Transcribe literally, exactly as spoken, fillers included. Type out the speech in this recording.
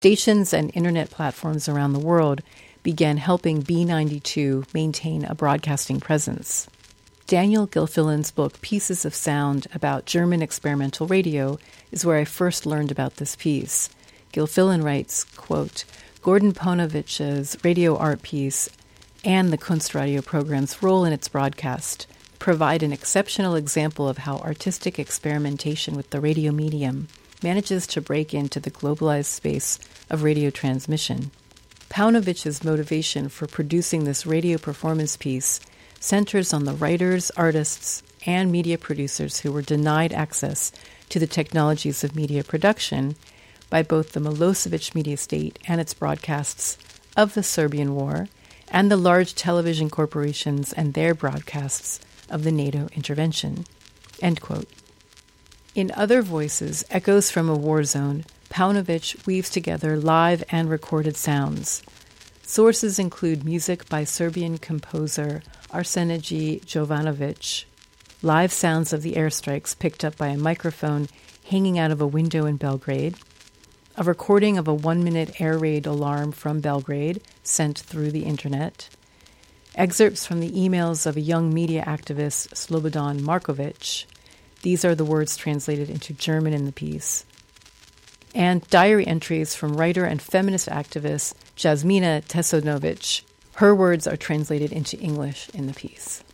Stations and internet platforms around the world began helping B ninety-two maintain a broadcasting presence. Daniel Gilfillan's book, Pieces of Sound, about German experimental radio, is where I first learned about this piece. Gilfillan writes, quote, Gordon Paunovich's radio art piece and the Kunstradio program's role in its broadcast provide an exceptional example of how artistic experimentation with the radio medium manages to break into the globalized space of radio transmission. Paunovich's motivation for producing this radio performance piece centers on the writers, artists, and media producers who were denied access to the technologies of media production by both the Milosevic media state and its broadcasts of the Serbian War, and the large television corporations and their broadcasts of the NATO intervention. End quote. In Other Voices, Echoes from a War Zone, Paunovic weaves together live and recorded sounds. Sources include music by Serbian composer Arsenije Jovanovic, live sounds of the airstrikes picked up by a microphone hanging out of a window in Belgrade, a recording of a one-minute air raid alarm from Belgrade sent through the internet, excerpts from the emails of a young media activist, Slobodan Markovic. These are the words translated into German in the piece. And diary entries from writer and feminist activist Jasmina Tesonovic. Her words are translated into English in the piece.